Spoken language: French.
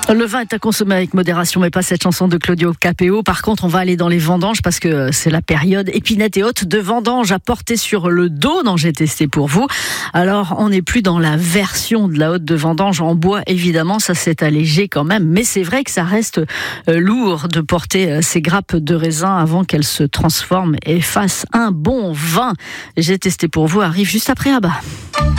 Le vin est à consommer avec modération, mais pas cette chanson de Claudio Capéo. Par contre, on va aller dans les vendanges parce que c'est la période épinette et haute de vendanges à porter sur le dos dans J'ai testé pour vous. Alors, on n'est plus dans la version de la haute de vendange en bois, évidemment, ça s'est allégé quand même, mais c'est vrai que ça reste lourd de porter ces grappes de raisin avant qu'elles se transforment et fassent un bon vin. J'ai testé pour vous arrive juste après Abba.